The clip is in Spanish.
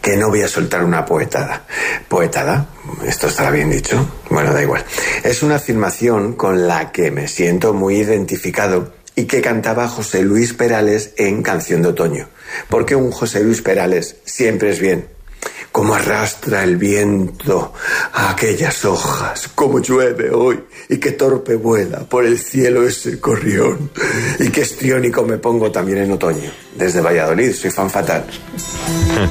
que no voy a soltar una poetada. ¿Poetada? ¿Esto estará bien dicho? Bueno, da igual. Es una afirmación con la que me siento muy identificado y que cantaba José Luis Perales en Canción de Otoño. Porque un José Luis Perales siempre es bien. Cómo arrastra el viento a aquellas hojas, cómo llueve hoy y qué torpe vuela por el cielo ese corrión. Y qué histriónico me pongo también en otoño. Desde Valladolid, soy fan fatal.